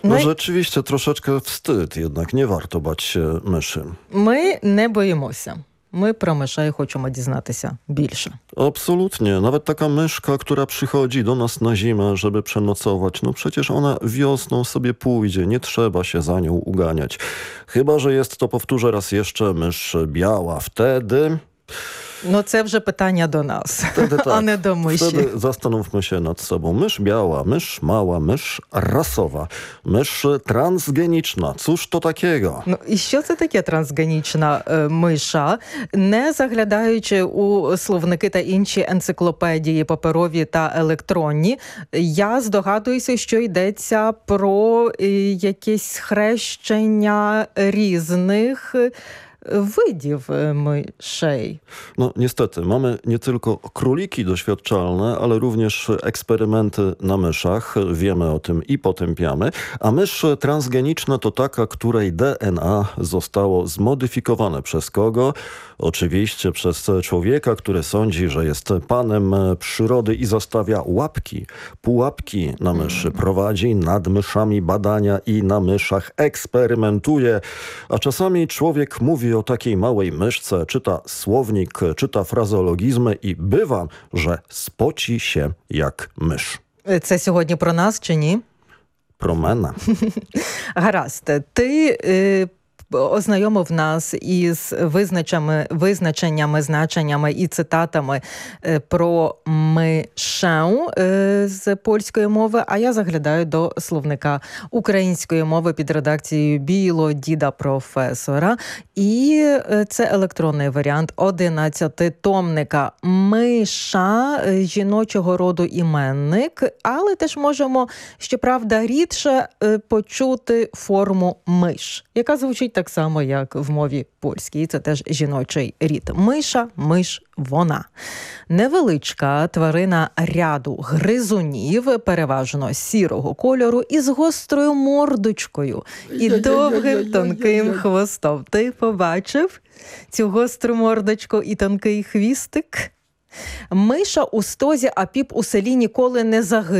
No і rzeczywiście troszeczkę wstyd, jednak nie warto bać się myszy. ми не боїмося. Ми про мишей хочемо дізнатися більше. Absolutnie. Nawet taka myszka, która przychodzi do nas na zimę, żeby przenocować, no przecież ona wiosną sobie pójdzie, nie trzeba się za nią uganiać. Chyba że jest to, powtórzę raz jeszcze, mysz biała. Wtedy Ну, це вже питання до нас, tak, а не до миші. wtedy zastanówmy się nad sobą. Mysz biała, mysz mała, mysz rasowa, mysz transgeniczna. Cóż to takiego? Ну, і що це таке трансгенічна миша? Не заглядаючи у словники та інші енциклопедії паперові та електронні, я здогадуюся, що йдеться про якесь хрещення різних видів мишей. No niestety, mamy nie tylko króliki doświadczalne, ale również eksperymenty na myszach. Wiemy o tym i potępiamy. A mysz transgeniczna to taka, której DNA zostało zmodyfikowane przez kogo? Oczywiście przez człowieka, który sądzi, że jest panem przyrody i zostawia łapki, pułapki na myszy. Prowadzi nad myszami badania i na myszach eksperymentuje. A czasami człowiek mówi o takiej małej myszce, czyta słownik, czyta frazeologizmy i bywa, że spoci się jak mysz. Це сьогодні про нас чи ні? Про мене. Гаразд. Ти ознайомив нас із визначеннями, значеннями і цитатами про мишу з польської мови, а я заглядаю до словника української мови під редакцією Білого діда професора. І це електронний варіант 11-томника «Миша» жіночого роду іменник, але теж можемо, щоправда, рідше почути форму «миш», яка звучить так само, як в мові польській. Це теж жіночий рід. Миша, миш, вона. Невеличка тварина ряду гризунів, переважно сірого кольору, із гострою мордочкою і довгим тонким хвостом. Ти побачив цю гостру мордочку і тонкий хвістик? Миша у стозі, а піп у селі ніколи не загине.